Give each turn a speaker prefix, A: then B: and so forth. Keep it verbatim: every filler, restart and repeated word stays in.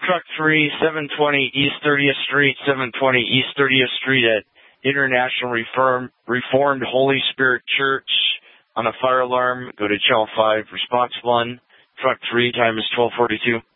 A: Truck three, seven twenty East thirtieth Street, seven twenty East thirtieth Street at International Reform, Reformed Holy Spirit Church. On a fire alarm, go to channel five, response one. Truck three, time is twelve forty-two.